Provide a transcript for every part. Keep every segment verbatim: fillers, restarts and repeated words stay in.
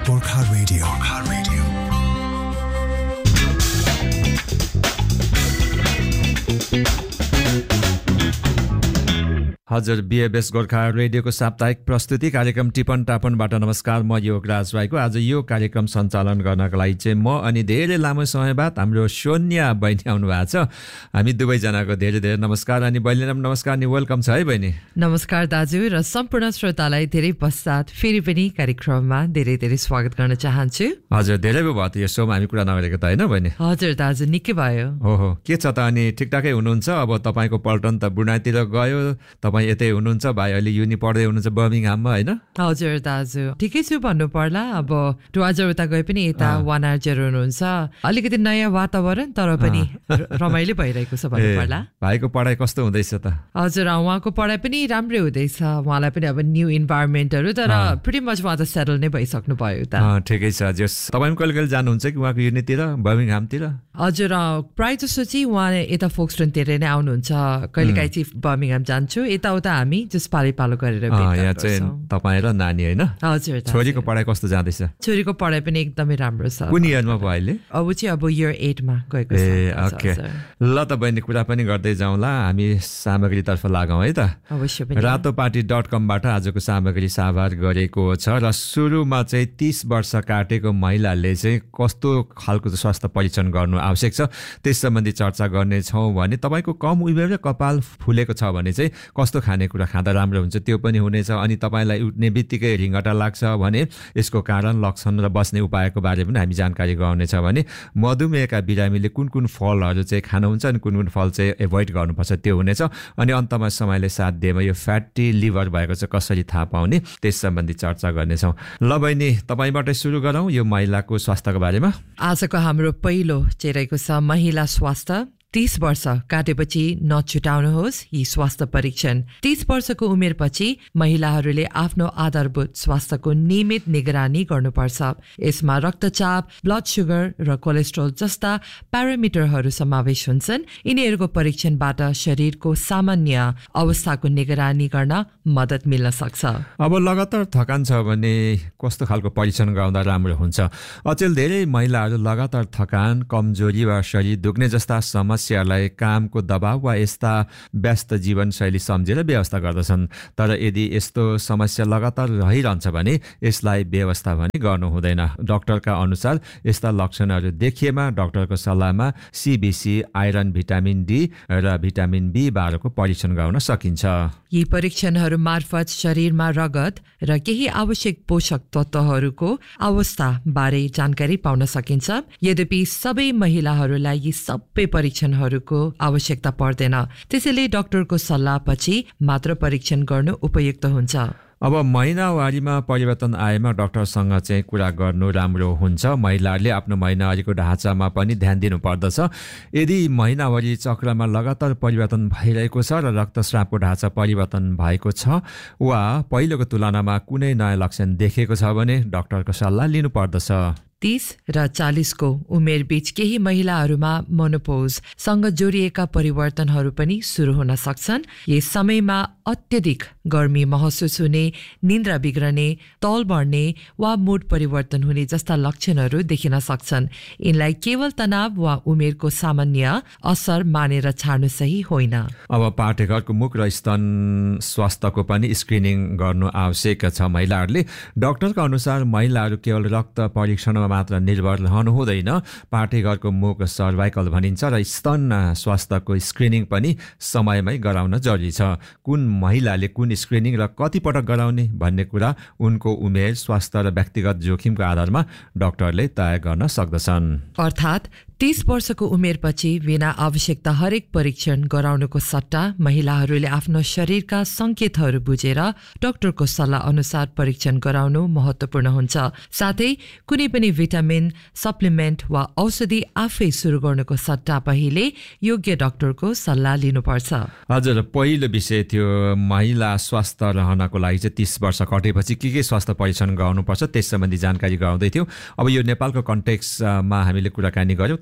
Gorkha Radio. Gorkha Radio. हजुर बीएबएस गोर्खा रेडियोको साप्ताहिक प्रस्तुति कार्यक्रम टिपन टापनबाट नमस्कार। म योगराज राईको आज यो कार्यक्रम सञ्चालन गर्नको लागि चाहिँ म अनि धेरै लामो समय बाद हाम्रो सोनिया बहिनी आउनु भएको छ। हामी दुवैजनाको धेरै धेरै नमस्कार। अनि बहिनीलाई पनि नमस्कार नि वेलकम छ है बहिनी। नमस्कार दाजु र सम्पूर्ण श्रोतालाई धेरै पश्चात फेरि पनि कार्यक्रममा धेरै धेरै स्वागत गर्न चाहन्छु। हजुर धेरै भयो भयो त यो सोमा हामी कुरा नगरेको त होइन बहिनी? हजुर दाजु निकै भयो। हो हो के छ त अनि ठिकठाकै हुनुहुन्छ? अब तपाईँको पल्टन त बुढातिर गयो, तपाईँ यतै हुनुहुन्छ, भाइ अहिले युनि पढ्दै हुनुहुन्छ बर्मिङहाममा होइन? हजुर दाजु ठिकै छु भन्नु पर्ला। अब टुवाजर उता गए पनि यता वान आर्चर हुनुहुन्छ, अलिकति नयाँ वातावरण तर पनि रमाइलो भइरहेको छ भन्नु पर्ला। भाइको पढाइ कस्तो हुँदैछ त? हजुर उहाँको पढाइ पनि राम्रै हुँदैछ। उहाँलाई पनि अब न्यू इन्भाइरोमेन्टहरू तर प्रिटी मच उहाँ त सेटल नै भइसक्नु भयो त। ठिकै छ। जस तपाईँ पनि कहिले कहिले जानुहुन्छ कि उहाँको युनितिर बर्मिङहामतिर? हजुर प्रायः जस्तो चाहिँ उहाँ यता फोक्सटनतिर नै आउनुहुन्छ, कहिलेकाहीँ चाहिँ बर्मिङहाम जान्छु, यताउता हामी जस पालो पालो गरेर यहाँ चाहिँ तपाईँ र नानी होइन? हजुर। छोरीको पढाइ कस्तो जाँदैछ? छोरीको पढाइ पनि एकदमै राम्रो छ। कुन इयरमा भयो अहिले? अब चाहिँ अब इयर एटमा गएको छ। ए ओके ल त बहिनी कुरा पनि गर्दै जाउँला, हामी सामग्रीतर्फ लागौँ है त। अवश्य पनि। रातोपाटी डट कमबाट आजको सामग्री साभार गरेको छ र सुरुमा चाहिँ तीस वर्ष काटेको महिलाले चाहिँ कस्तो खालको स्वास्थ्य परीक्षण गर्नु आवश्यक छ त्यस सम्बन्धी चर्चा गर्नेछौँ भने तपाईँको कम उमेरले कपाल फुलेको छ भने चाहिँ कस्तो खानेकुरा खाँदा राम्रो हुन्छ त्यो पनि हुनेछ। अनि तपाईँलाई उठ्ने बित्तिकै रिङ्गटा लाग्छ भने यसको कारण, लक्षण र बस्ने उपायको बारे पनि हामी जानकारी गराउनेछ भने मधुमेहका बिरामीले कुन कुन फलहरू चाहिँ खानुहुन्छ अनि कुन कुन फल चाहिँ एभोइड गर्नुपर्छ त्यो हुनेछ। अनि अन्तमा समयले साथ दिएमा यो फ्याटी लिभर भएको चाहिँ कसरी थाहा पाउने त्यस सम्बन्धी चर्चा गर्नेछौँ। ल बहिनी तपाईँबाटै सुरु गरौँ यो महिलाको स्वास्थ्यको बारेमा। आजको हाम्रो पहिलो चाहिँ रहेको छ महिला स्वास्थ्य। तीस वर्ष काटेपछि नछुटाउनुहोस् यी स्वास्थ्य परीक्षण। तीस वर्षको उमेरपछि महिलाहरूले आफ्नो आधारभूत स्वास्थ्यको नियमित निगरानी गर्नुपर्छ। यसमा रक्तचाप, ब्लड सुगर र कोलेस्ट्रोल जस्ता प्यारामिटरहरू समावेश हुन्छन्। यिनीहरूको परीक्षणबाट शरीरको सामान्य अवस्थाको निगरानी गर्न मद्दत मिल्न सक्छ। अब लगातार थकान छ भने कस्तो खालको परीक्षण गराउँदा राम्रो हुन्छ? अचेल धेरै महिलाहरू लगातार थकान, कमजोरी वा शरीर दुख्ने जस्ता समस्या लाई कामको दबाव वा यस्ता व्यस्त जीवनशैली सम्झेर व्यवस्था गर्दछन्। तर यदि यस्तो समस्या लगातार रहिरहन्छ भने यसलाई व्यवस्था भने गर्नु हुँदैन। डाक्टरका अनुसार यस्ता लक्षणहरू देखिएमा डाक्टरको सल्लाहमा सीबीसी, आइरन, भिटामिन डी र भिटामिन बी बाह्रको परीक्षण गराउन सकिन्छ। यी परीक्षणहरू मार्फत शरीरमा रगत र केही आवश्यक पोषक तत्त्वहरूको अवस्था बारे जानकारी पाउन सकिन्छ। यद्यपि सबै महिलाहरूलाई यी सबै परीक्षणहरूको आवश्यकता पर्दैन, त्यसैले डाक्टरको सल्लाहपछि मात्र परीक्षण गर्नु उपयुक्त हुन्छ। अब महिनावारीमा परिवर्तन आएमा डाक्टरसँग चाहिँ कुरा गर्नु राम्रो हुन्छ। महिलाहरूले आफ्नो महिनावारीको ढाँचामा पनि ध्यान दिनु पर्दछ। यदि महिनावारी चक्रमा लगातार परिवर्तन भइरहेको छ र रक्तस्रावको ढाँचा परिवर्तन भएको छ वा पहिलोको तुलनामा कुनै नयाँ लक्षण देखेको छ भने डाक्टरको सल्लाह लिनु पर्दछ। तीस र चालीसको उमेर बीच केही महिलाहरूमा मोनोपोजसँग जोडिएका परिवर्तनहरू पनि सुरु हुन सक्छन्। यस समयमा अत्यधिक गर्मी महसुस हुने, निन्द्रा बिग्रने, तौल बढ्ने वा मुड परिवर्तन हुने जस्ता लक्षणहरू देखिन सक्छन्। यिनलाई केवल तनाव वा उमेरको सामान्य असर मानेर छाड्नु सही होइन। अब पाठेघरको मुख र स्तन स्वास्थ्यको पनि स्क्रिनिङ गर्नु आवश्यक छ महिलाहरूले। डाक्टरका अनुसार महिलाहरू केवल रक्त परीक्षणमा मात्र निर्भर रहनु हुँदैन। पाठेघरको मुख सर्भाइकल भनिन्छ र स्तन स्वास्थ्यको स्क्रिनिङ पनि समयमै गराउन जरुरी छ। कुन महिलाले कुन स्क्रिनिङ र कति पटक गराउने भन्ने कुरा उनको उमेर, स्वास्थ्य र व्यक्तिगत जोखिमको आधारमा डाक्टरले तय गर्न सक्दछन्। अर्थात् तीस वर्षको उमेरपछि बिना आवश्यकता हरेक परीक्षण गराउनुको सट्टा महिलाहरूले आफ्नो शरीरका सङ्केतहरू बुझेर डाक्टरको सल्लाह अनुसार परीक्षण गराउनु महत्त्वपूर्ण हुन्छ। साथै कुनै पनि भिटामिन, सप्लिमेन्ट वा औषधि आफै सुरु गर्नुको सट्टा पहिले योग्य डाक्टरको सल्लाह लिनुपर्छ। हजुर पहिलो विषय थियो महिला स्वास्थ्य रहनको लागि चाहिँ तीस वर्ष कटेपछि के के स्वास्थ्य परीक्षण गर्नुपर्छ त्यस सम्बन्धी जानकारी गराउँदै थियौँ। अब यो नेपालको कन्टेक्समा हामीले कुराकानी गर्यौँ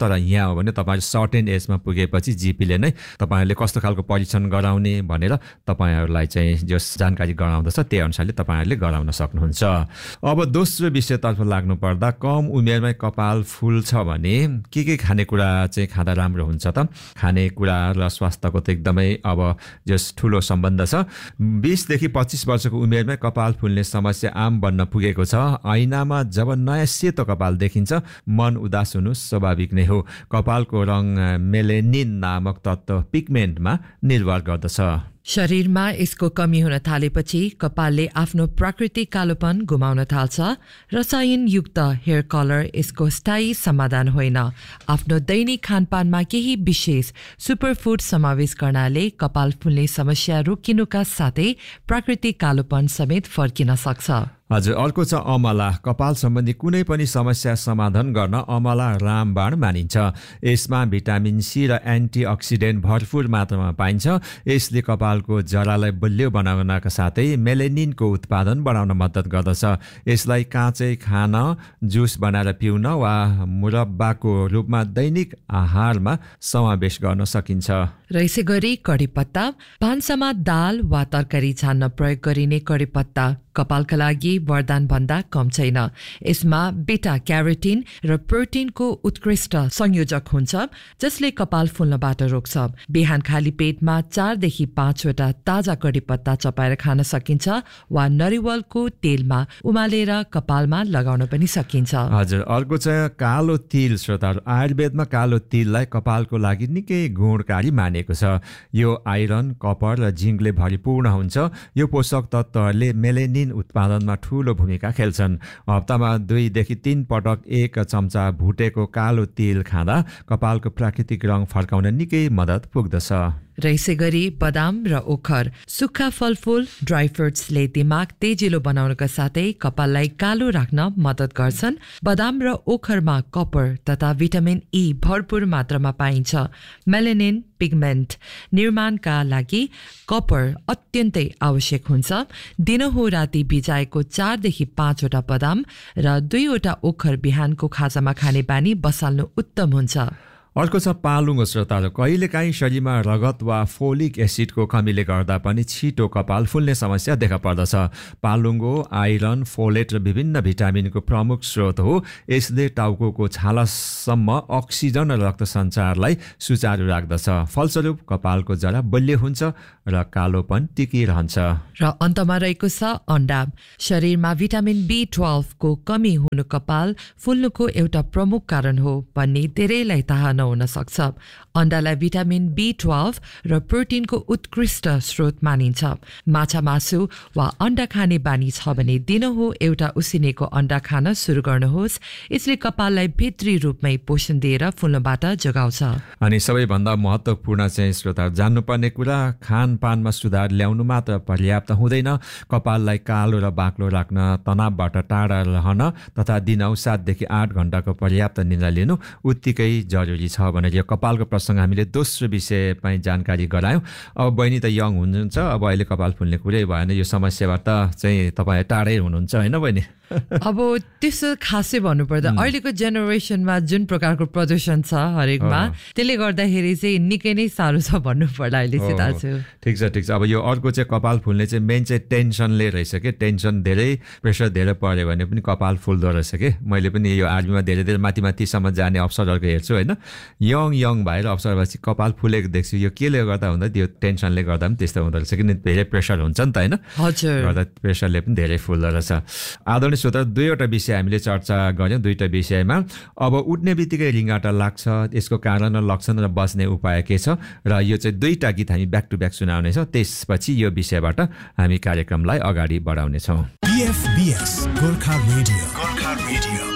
तर यहाँ हो भने तपाईँ सर्टेन एजमा पुगेपछि जिपीले नै तपाईँहरूले कस्तो खालको परीक्षण गराउने भनेर तपाईँहरूलाई चाहिँ जस जानकारी गराउँदछ त्यही अनुसारले तपाईँहरूले गराउन सक्नुहुन्छ। अब दोस्रो विषयतर्फ लाग्नु पर्दा कम उमेरमै कपाल फुल्छ भने के के खानेकुरा चाहिँ खाँदा राम्रो हुन्छ त? खानेकुरा र स्वास्थ्यको त एकदमै अब जस ठुलो सम्बन्ध छ। बीसदेखि पच्चिस वर्षको उमेरमै कपाल फुल्ने समस्या आम बन्न पुगेको छ। ऐनामा जब नयाँ सेतो कपाल देखिन्छ मन उदास हुनु स्वाभाविक नै हो। कपालको रङ मेलेनिन नामक तत्त्व पिगमेन्टमा निर्भर गर्दछ। शरीरमा यसको कमी हुन थालेपछि कपालले आफ्नो प्राकृतिक कालोपन गुमाउन थाल्छ। रसायनयुक्त हेयर कलर यसको स्थायी समाधान होइन। आफ्नो दैनिक खानपानमा केही विशेष सुपरफुड समावेश गर्नाले कपाल फुल्ने समस्या रोकिनुका साथै प्राकृतिक कालोपन समेत फर्किन सक्छ। हजुर, अर्को छ अमला। कपाल सम्बन्धी कुनै पनि समस्या समाधान गर्न अमला रामबाण मानिन्छ। यसमा भिटामिन सी र एन्टिअक्सिडेन्ट भरपुर मात्रामा पाइन्छ। यसले कपालको जरालाई बलियो बनाउनका साथै मेलेनिनको उत्पादन बढाउन मद्दत गर्दछ। यसलाई काँचै खान, जुस बनाएर पिउन वा मुरब्बाको रूपमा दैनिक आहारमा समावेश गर्न सकिन्छ। र यसै गरी कडी पत्ता। भान्सामा दाल वा तरकारी छान्न प्रयोग गरिने कडी पत्ता कपालका लागि वरदान भन्दा कम छैन। यसमा बेटा क्यारोटिन र प्रोटिनको उत्कृष्ट संयोजक हुन्छ जसले कपाल फुल्नबाट रोक्छ। बिहान खाली पेटमा चारदेखि पाँचवटा ताजा कडी पत्ता चपाएर खान सकिन्छ वा नरिवलको तेलमा उमालेर कपालमा लगाउन पनि सकिन्छ। हजुर, अर्को चाहिँ कालो तिल। श्रोताहरू, आयुर्वेदमा कालो तिललाई कपालको लागि निकै गुणकारी मानिएको छ। यो आइरन, कपर र जिङ्कले भरिपूर्ण हुन्छ। यो पोषक तत्त्वहरूले मेलेनिन उत्पादनमा ठूलो भूमिका खेल्छन्। हप्तामा दुईदेखि तीन पटक एक चम्चा भुटेको कालो तिल खाँदा कपालको प्राकृतिक रङ फर्काउन निकै मद्दत पुग्दछ। र यसै गरी बदाम र ओखर। सुक्खा फलफुल ड्राई फ्रुट्सले दिमाग तेजिलो बनाउनका साथै कपाललाई कालो राख्न मद्दत गर्छन्। बदाम र ओखरमा कपर तथा भिटामिन ई भरपूर मात्रामा पाइन्छ। मेलेनिन पिगमेन्ट निर्माणका लागि कपर अत्यन्तै आवश्यक हुन्छ। दिनहो राति भिजाएको चारदेखि पाँचवटा बदाम र दुईवटा ओखर बिहानको खाजामा खाने बानी बसाल्नु उत्तम हुन्छ। अर्को छ पालुङ्गो। श्रोताहरू, कहिलेकाहीँ शरीरमा रगत वा फोलिक एसिडको कमीले गर्दा पनि छिटो कपाल फुल्ने समस्या देखा पर्दछ। पालुङ्गो आइरन, फोलेट र विभिन्न भिटामिनको प्रमुख स्रोत हो। यसले टाउको छालासम्म अक्सिजन र रक्त सञ्चारलाई सुचारू राख्दछ। फलस्वरूप कपालको जरा बलियो हुन्छ र कालोपन टिकिरहन्छ। र अन्तमा रहेको छ अन्डा। शरीरमा भिटामिन बी ट्वेल्भ को कमी हुनु कपाल फुल्नुको एउटा प्रमुख कारण हो भन्ने धेरैलाई थाहा हुन सक्छ। अन्डालाई भिटामिन बी ट्वेल्भ र प्रोटिनको उत्कृष्ट स्रोत मानिन्छ। माछा मासु वा अन्डा खाने बानी छ भने दिनहो एउटा उसिनेको अन्डा खान सुरु गर्नुहोस्। यसले कपाललाई भित्री रूपमै पोषण दिएर फुल्नबाट जोगाउँछ। अनि सबैभन्दा महत्त्वपूर्ण चाहिँ श्रोता जान्नुपर्ने कुरा, खानपानमा सुधार ल्याउनु मात्र पर्याप्त हुँदैन। कपाललाई कालो र बाक्लो राख्न, तनावबाट टाढा रहन तथा दिनौ सातदेखि आठ घण्टाको पर्याप्त निद्रा लिनु उत्तिकै जरुरी छ भनेर यो कपालको प्रसङ्ग हामीले दोस्रो विषयमा जानकारी गरायौँ। अब बहिनी त यङ हुनुहुन्छ, अब अहिले कपाल फुल्ने कुरै भएन। यो समस्याबाट चाहिँ तपाईँ टाढै हुनुहुन्छ होइन बहिनी? अब त्यसो खासै भन्नुपर्दा अहिलेको जेनेरेसनमा जुन प्रकारको प्रदूषण छ हरेकमा, त्यसले गर्दाखेरि चाहिँ निकै नै साह्रो छ भन्नु पर्ला अहिले चाहिँ दाजु। ठिक छ ठिक छ। अब यो अर्को चाहिँ कपाल फुल्ने चाहिँ मेन चाहिँ टेन्सनले रहेछ कि। टेन्सन धेरै, प्रेसर धेरै पऱ्यो भने पनि कपाल फुल्दो रहेछ कि। मैले पनि यो आर्मीमा धेरै धेरै माथि माथिसम्म जाने अफसरहरूको हेर्छु होइन, यङ यङ भएर अफसर भएपछि कपाल फुलेको देख्छु। यो केले गर्दा हुँदा त्यो टेन्सनले गर्दा पनि त्यस्तो हुँदो रहेछ कि धेरै प्रेसर हुन्छ नि त होइन, गर्दा प्रेसरले पनि धेरै फुल्दो रहेछ। आदरणीय श्रोता, दुईवटा विषय हामीले चर्चा गऱ्यौँ दुईवटा विषयमा। अब उठ्ने बित्तिकै रिङ्गाटा लाग्छ, यसको कारण र लक्षण र बच्ने उपाय के छ, र यो चाहिँ दुईवटा गीत हामी ब्याक टु ब्याक सुनाउनेछौँ। त्यसपछि यो विषयबाट हामी कार्यक्रमलाई अगाडि बढाउनेछौँ। B F B S Gorkha radio Gorkha radio